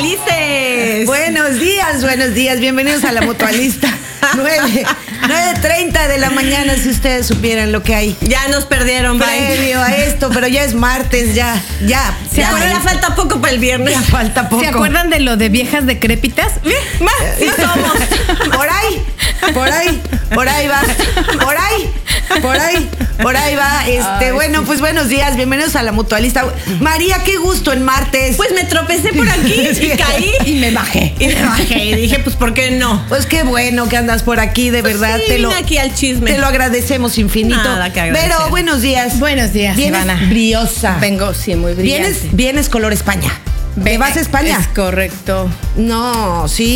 felices. Buenos días. Bienvenidos a La Mutualista. 9:30 de la mañana, si ustedes supieran lo que hay. Ya nos perdieron, previo a esto, pero ya es martes, ya. Ya falta poco para el viernes. Ya falta poco. ¿Se acuerdan de lo de viejas decrépitas? Sí somos. Por ahí va. Bueno, pues buenos días, bienvenidos a La Mutualista. María, qué gusto en martes. Pues me tropecé por aquí y caí. Y me bajé. Y dije, pues, ¿por qué no? Pues qué bueno que andas por aquí, de verdad. Sí, vine aquí al chisme. Te lo agradecemos infinito. Nada que agradecer. Pero buenos días. Buenos días, vienes Ivana. briosa. Vengo, sí, muy brillante. Vienes color España. ¿Te vas a España? Es correcto. No, sí.